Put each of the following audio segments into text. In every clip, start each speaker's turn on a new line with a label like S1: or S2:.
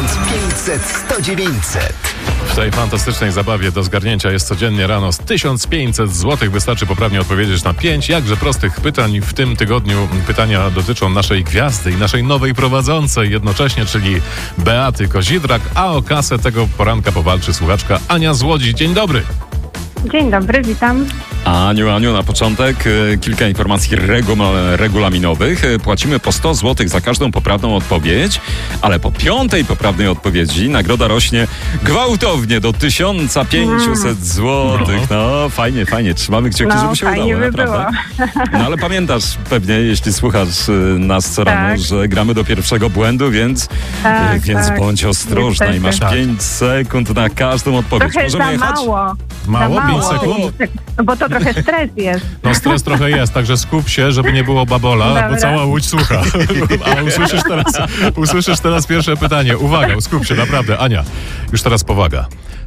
S1: 1500 100 900.
S2: W tej fantastycznej zabawie do zgarnięcia jest codziennie rano z 1500 zł. Wystarczy poprawnie odpowiedzieć na 5 jakże prostych pytań. W tym tygodniu pytania dotyczą naszej gwiazdy i naszej nowej prowadzącej jednocześnie, czyli Beaty Kozidrak, a o kasę tego poranka powalczy słuchaczka Ania z Łodzi. Dzień dobry.
S3: Dzień dobry, witam.
S4: Aniu, na początek kilka informacji regulaminowych. Płacimy po 100 zł za każdą poprawną odpowiedź, ale po 5. poprawnej odpowiedzi nagroda rośnie gwałtownie do 1500 zł. No, fajnie. Trzymamy kciuki, żeby się udało, naprawdę. No, ale pamiętasz pewnie, jeśli słuchasz nas co rano, że gramy do pierwszego błędu, więc bądź ostrożna i masz 5 sekund na każdą odpowiedź.
S3: Trochę
S4: Możemy jechać?
S2: Mało? 5 sekund?
S3: Bo to trochę stres jest.
S2: No stres trochę jest, także skup się, żeby nie było babola,
S3: Dobra.
S2: bo cała Łódź słucha. A usłyszysz teraz pierwsze pytanie. Uwaga, skup się, naprawdę. Ania, już teraz powaga.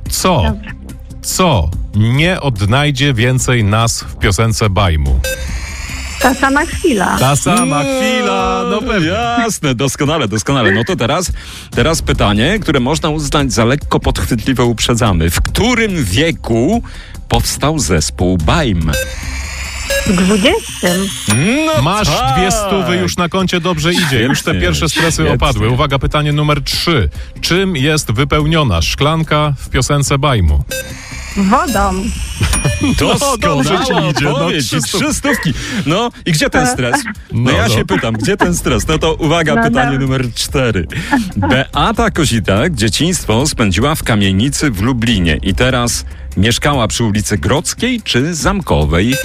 S2: Co nie odnajdzie więcej nas w piosence Bajmu?
S3: Ta sama chwila.
S2: Ta sama chwila, no pewnie.
S4: Jasne, doskonale. No to teraz pytanie, które można uznać za lekko podchwytliwe, uprzedzamy. W którym wieku powstał zespół Bajm?
S3: W 20.
S4: No
S2: Masz 200 już na koncie, dobrze idzie. Już te pierwsze stresy
S4: świetnie.
S2: opadły. Uwaga, pytanie numer 3. Czym jest wypełniona szklanka w piosence Bajmu?
S3: Wodą.
S2: dobrze ci idzie,
S4: odpowiedź, i
S2: 300.
S4: 300. No i gdzie ten stres? No ja się pytam, gdzie ten stres? No to uwaga, pytanie numer 4. Beata Kozidrak dzieciństwo spędziła w kamienicy w Lublinie i teraz mieszkała przy ulicy Grodzkiej czy Zamkowej?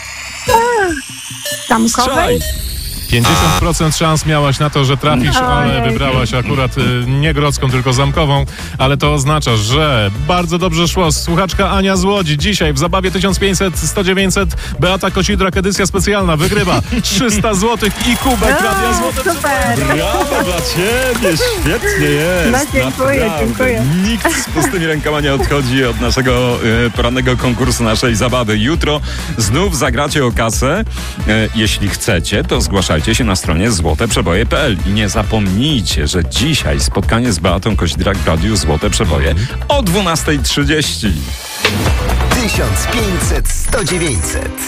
S3: Zamkowej?
S2: 50% szans miałaś na to, że trafisz, ale wybrałaś akurat nie Grodzką, tylko Zamkową, ale to oznacza, że bardzo dobrze szło. Słuchaczka Ania z Łodzi dzisiaj w zabawie 1500 100 900 Beata Kozidrak, edycja specjalna, wygrywa 300 zł i kubek Radia Złote.
S3: Super.
S4: Brawo dla ciebie, świetnie jest.
S3: No, dziękuję.
S4: Nikt z pustymi rękoma nie odchodzi od naszego porannego konkursu, naszej zabawy. Jutro znów zagracie o kasę. Jeśli chcecie, to zgłaszajcie się na stronie złoteprzeboje.pl i nie zapomnijcie, że dzisiaj spotkanie z Beatą Kozidrak w Radiu Złote Przeboje o 12:30.
S1: 1500 100 900.